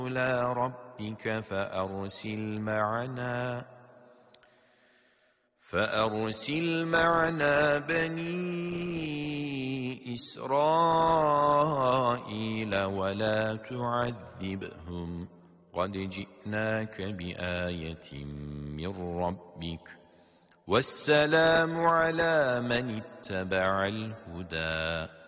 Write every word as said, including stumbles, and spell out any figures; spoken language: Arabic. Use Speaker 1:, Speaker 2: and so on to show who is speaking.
Speaker 1: إلى ربك فأرسل معنا فأرسل معنا بني إسرائيل ولا تعذبهم قد جئناك بآية من ربك والسلام على من اتبع الهدى